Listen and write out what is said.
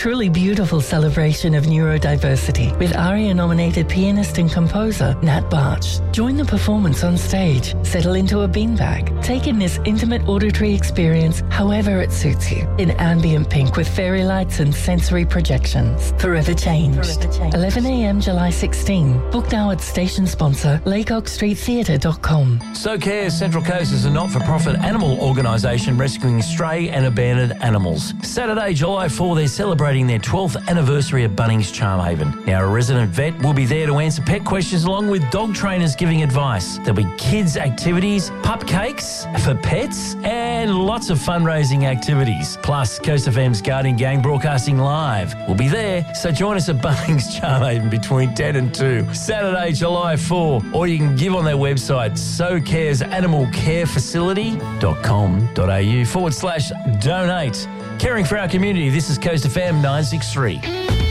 truly beautiful celebration of neurodiversity with ARIA-nominated pianist and composer Nat Barch. Join the performance on stage, settle into a beanbag, take in this intimate auditory experience however it suits you, in ambient pink with fairy lights and sensory projections. Forever changed. 11 a.m. July 16. Book now at station sponsor lakeoakstreettheatre.com. So Cares Central Coast is a not-for-profit animal organisation rescuing stray and abandoned animals. Saturday, July 4, they're celebrating their 12th anniversary at Bunnings Charmhaven. Now, a resident vet will be there to answer pet questions along with dog trainers giving advice. There'll be kids' activities, pup cakes for pets, and lots of fundraising activities. Plus, Coast FM's Guardian Gang broadcasting live. We'll be there, so join us at Bunnings Charmhaven between 10 and 2. Saturday, July 4, or you can give on their website, socaresanimalcarefacility.com.au /donate. Caring for our community, this is Coast FM 963.